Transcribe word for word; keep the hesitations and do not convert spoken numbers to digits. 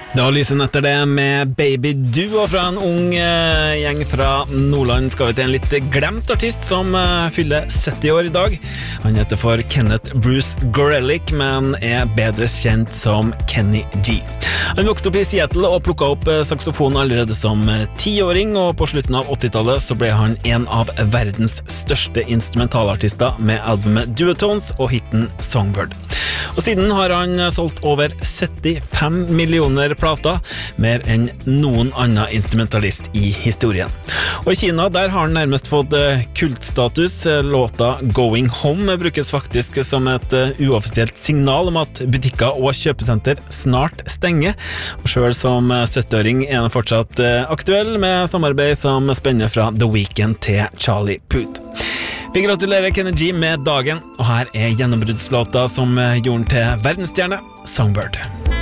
Da lyser etter det med Baby Duo fra en ung eh, gjeng fra Nordland. Skal vi til en litt glemt artist som eh, fyller sytti år i dag. Han heter for Kenneth Bruce Gorelick, men er bedre kjent som Kenny G. Han vokste opp i Seattle og plukket opp eh, saksofon allerede som eh, tiåring, og på slutten av åttitallet så ble han en av verdens største instrumentalartister med albumet Duotones og hitten Songbird. Og siden har han solgt over syttifem millioner plater, mer enn noen annen instrumentalist i historien. Og i Kina, der har han nærmest fått kultstatus. Låta Going Home brukes faktisk som et uoffisielt signal om at butikker og kjøpesenter snart stenger. Og selv som syttiåring er han fortsatt aktuell, med samarbeid som spenner fra The Weeknd til Charlie Puth. Vi gratulerer Kenny G med dagen, og her er gjennombruddslåta som gjorde den til verdensstjerne, Songbird.